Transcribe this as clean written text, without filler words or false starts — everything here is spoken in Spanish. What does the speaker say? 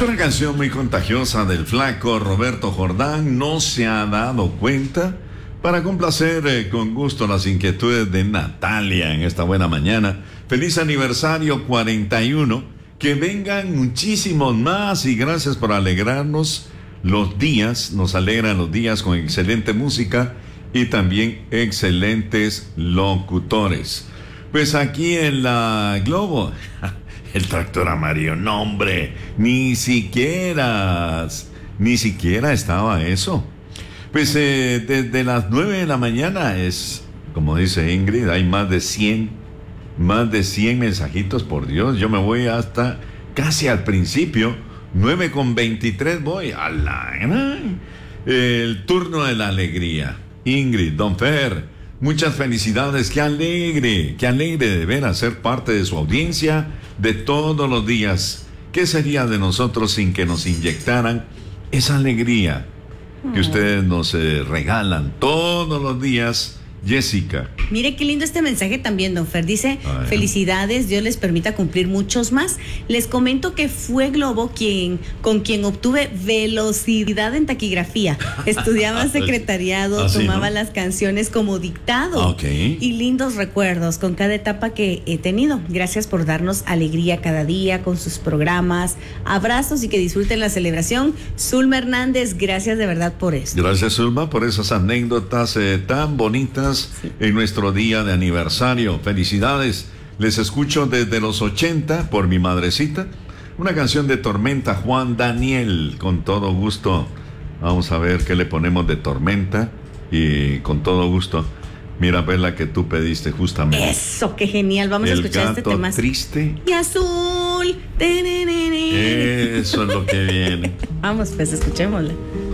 Es una canción muy contagiosa del flaco Roberto Jordán. No se ha dado cuenta, para complacer con gusto las inquietudes de Natalia en esta buena mañana. Feliz aniversario 41. Que vengan muchísimos más y gracias por alegrarnos los días. Nos alegran los días con excelente música y también excelentes locutores. Pues aquí en la Globo, el tractor amarillo, no hombre, ni siquiera estaba eso. Pues desde las 9 de la mañana es, como dice Ingrid, hay más de 100 mensajitos, por Dios. Yo me voy hasta casi al principio, 9:23 voy a el turno de la alegría. Ingrid, Don Fer, muchas felicidades, qué alegre de ver ser parte de su audiencia de todos los días. ¿Qué sería de nosotros sin que nos inyectaran esa alegría que ustedes nos regalan todos los días? Jessica. Mire qué lindo este mensaje también, don Fer. Dice, felicidades, Dios les permita cumplir muchos más. Les comento que fue Globo con quien obtuve velocidad en taquigrafía. Estudiaba secretariado, tomaba las canciones como dictado. Y lindos recuerdos con cada etapa que he tenido. Gracias por darnos alegría cada día con sus programas. Abrazos y que disfruten la celebración. Zulma Hernández, gracias de verdad por esto. Gracias, Zulma, por esas anécdotas tan bonitas. En nuestro día de aniversario. Felicidades. Les escucho desde los 80 por mi madrecita. Una canción de Tormenta, Juan Daniel. Con todo gusto. Vamos a ver qué le ponemos de Tormenta. Y con todo gusto. Mira, pues la que tú pediste justamente. Eso, qué genial. Vamos a escuchar este tema. El gato triste y azul. Eso es lo que viene. Vamos, pues escuchémosla.